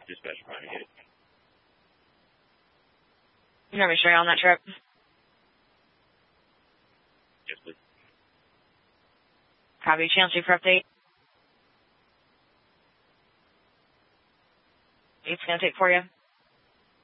Dispatch Miami Dade. You want me to show you on that trip? Yes, please. Copy. Channel 2 for update. It's going to take for you.